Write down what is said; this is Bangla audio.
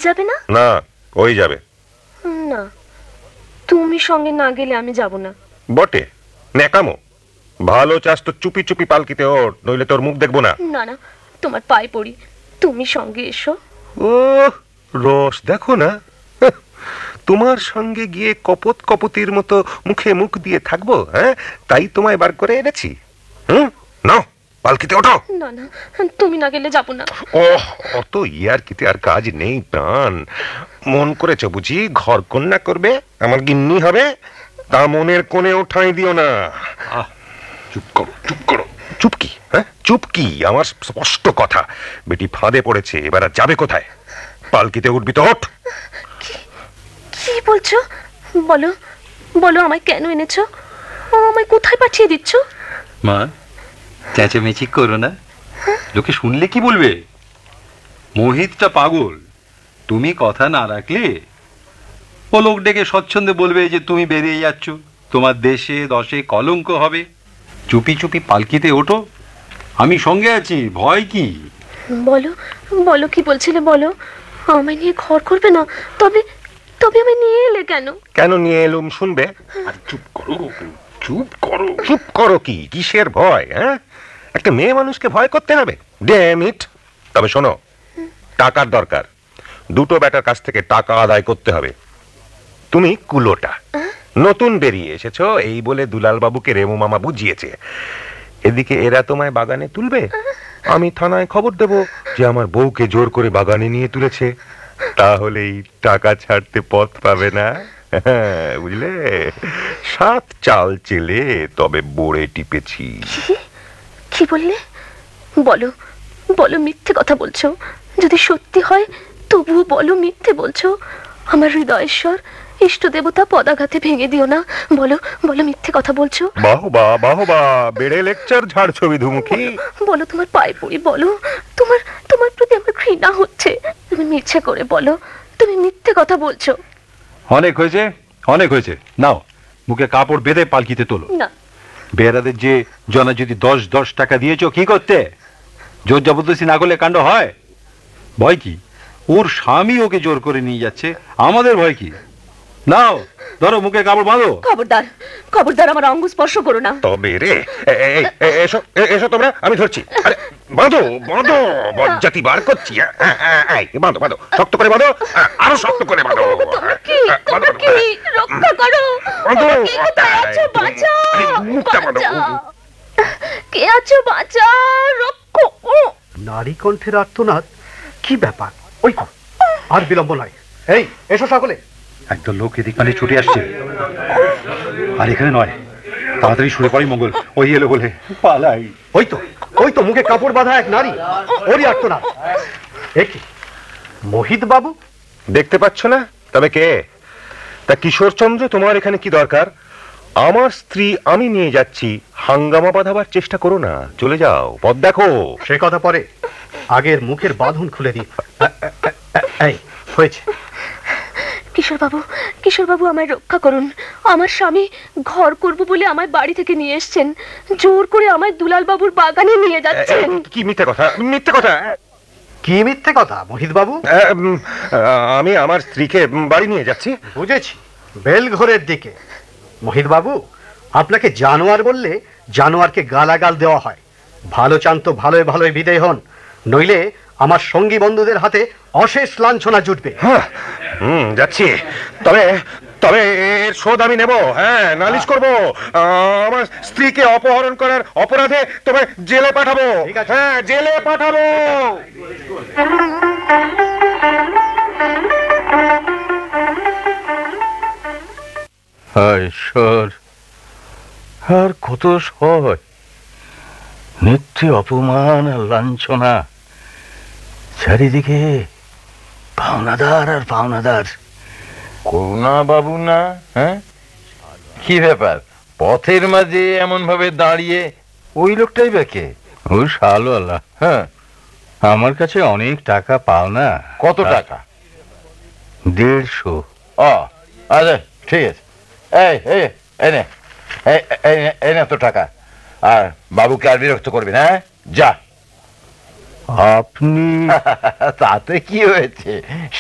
যাবে না? না, ওই যাবে। না, তুমি সঙ্গে না গেলে আমি যাব না। বটে, নেকামো। ভালো চাস তো চুপি চুপি পালকিতে ওঠ, নইলে তোর মুখ দেখবো না। না না, তোমার পায়ে পড়ি, তুমি সঙ্গে এসো। ও রস দেখো না, তোমার সঙ্গে গিয়ে কপত কপতির মতো মুখে মুখ দিয়ে থাকবো, হ্যাঁ? তাই তোমায় বার করে এনেছি। নাও, পালকিতে ওঠো। না না, তুমি না গেলে যাব না। ওহ, অত ইয়ার্কিতে আর কাজ নেই প্রাণ। মন করেছ বুঝি ঘর কন্যা করবে, আমার গিন্নি হবে? তা মনের কোণে ঠাঁই দিও না। চুপ করো, চুপ করো। চুপ কি? হ্যাঁ, চুপ কি? আমার স্পষ্ট কথা, বেটি ফাঁদে পড়েছে, এবার আর যাবে কোথায়? পালকিতে উঠবি তো ওঠ। কি বলছো? বলো, বলো আমায় কেন এনেছো? আমায় কোথায় পাঠিয়ে দিচ্ছ? মা, চেঁচামেচি করো না, লোকে শুনলে কি বলবে? মোহিতটা পাগল, তুমি কথা না রাখলে ও লোক ডেকে স্বচ্ছন্দে বলবে যে তুমি বেরিয়ে যাচ্ছ, তোমার দেশে দশে কলঙ্ক হবে। চুপি চুপি পালকিতে ওঠো, আমি সঙ্গে আছি, ভয় কি? বলো, বলো কি বলছিলে বলো। আমায় নিয়ে ঘর করবে না? তবে তবে আমায় নিয়ে এলে কেন? কেন নিয়ে এলুম শুনবে? আর চুপ করো, চুপ করো। চুপ করো কি? কিসের ভয়? হ্যাঁ, একটা মেয়ে মানুষকে ভয় করতে হবে? Damn it! তবে শোনো, টাকার দরকার, দুটো বেটার কাছ থেকে টাকা আদায় করতে হবে। তুমি কুলোটা, নতুন বেরিয়ে এসেছো এই বলে দুলাল বাবুকে রেমু মামা বুঝিয়েছে। এদিকে এরা তোমায় বাগানে তুলবে, আমি থানায় খবর দেব যে আমার বউকে জোর করে বাগানে নিয়ে তুলেছে। তাহলেই টাকা ছাড়তে পথ পাবে না। বুঝলে? 7 চাল চেলে তবে বোড়ে টিপেছি। কি বললে? বলো, বলো মিথ্যে কথা বলছো। যদি সত্যি হয় তবুও বলো মিথ্যে বলছো। আমার হৃদয়েশ্বর ইষ্ট দেবতা পদাঘাতে ভেঙে দিও না। বলো, বলো মিথ্যে কথা বলছো। বাহবা বাহবা, বেড়ে লেকচার ঝাড়ছো বিধুমুখী। বলো, তোমার পায়ে পড়ি, বলো। তোমার তোমার প্রতি আমার ঘৃণা হচ্ছে। তুমি মিথ্যে করে বলো, তুমি মিথ্যে কথা বলছো। অনেক হয়েছে, অনেক হয়েছে। নাও, মুখে কাপড় বেঁধে পালকিতে তোলো। না, বেড়াদের যে জনা যদি 10 টাকা দিয়েছো কি করতে? জোর জবরদস্তি না করলে কাণ্ড হয়। ভয় কি? ওর স্বামী ওকে জোর করে নিয়ে যাচ্ছে, আমাদের ভয় কি? নাও, ধরো, মুখে কাপড় বাঁধো। খবরদার, খবরদার আমার অঙ্গ স্পর্শ করো না। তবে রে, এসো এসো তোমরা, আমি ধরছি। আরে বাঁধো বাঁধো, বজ্জাতি বার করছি। বাঁধো বাঁধো, শক্ত করে বাঁধো, আরো শক্ত করে বাঁধো। রক্ষা করো, কে আছো? বাঁচাও, রক্ষা করো। নারী কণ্ঠের আর্তনাদ, কি ব্যাপার? ওই আর বিলম্ব নয়, এই এসো সকলে। একদল লোক এদিক মানে ছুটে আসছে, আর এখানে নয়, তাড়াতাড়ি শুয়ে পড়ি মঙ্গল। ওই এলো বলে পালাই। ওই তো মুখে কাপড় বাঁধা এক নারী, ওরই আর্তনাদ। এ কি মোহিত বাবু? দেখতে পাচ্ছ না? তবে কে? তা কিশোরচন্দ্র, তোমার এখানে কি দরকার? আমার স্ত্রী আমি নিয়ে যাচ্ছি, হাঙ্গামা বাঁধাবার চেষ্টা করো না, চলে যাও, পথ দেখো। সে কথা পরে, আগের মুখের বাঁধন খুলে দি। এই হয়েছে। কিশোর বাবু, কিশোর বাবু আমায় রক্ষা করুন। আমার স্বামী ঘর করব বলে আমায় বাড়ি থেকে নিয়ে এসেছেন, জোর করে আমায় দুলাল বাবুর বাগানে নিয়ে যাচ্ছেন। কি মিথ্যে কথা, মিথ্যে কথা! কি মিথ্যে কথা মোহিত বাবু? আমি আমার স্ত্রীকে বাড়ি নিয়ে যাচ্ছি। বুঝেছি, বেলঘরের দিকে। মোহিত বাবু, আপনাকে জানোয়ার বললে জানোয়ারকে গালাগাল দেওয়া হয়। ভালো চান তো ভালোই ভালোই বিদায় হন, নইলে আমার সঙ্গী বন্ধুদের হাতে অশেষ লাঞ্ছনা জুটবে। হ্যাঁ, যাচ্ছি। তবে তবে এর শোধ আমি নেব। হ্যাঁ, নালিশ করব। আমার স্ত্রীকে অপহরণ করার অপরাধে তোমায় জেলে পাঠাবো। হ্যাঁ, জেলে পাঠাবো। ঈশ্বর, আর কত সয়, নিত্য অপমান আর লাঞ্ছনা, চারিদিকে পাওনাদার আর পাওনাদার। করুণা বাবু না? হ্যাঁ, কি ব্যাপার? পথের মাঝে এমন ভাবে দাঁড়িয়ে, ওই লোকটাই বেকে? ও শালওয়ালা। হ্যাঁ, আমার কাছে অনেক টাকা পাওনা। কত টাকা? 150। আচ্ছা, ঠিক আছে। এই নে তো টাকা। আর বাবুকে আর বিরক্ত করবি না, যা। আপনি? তাতে কি হয়েছে,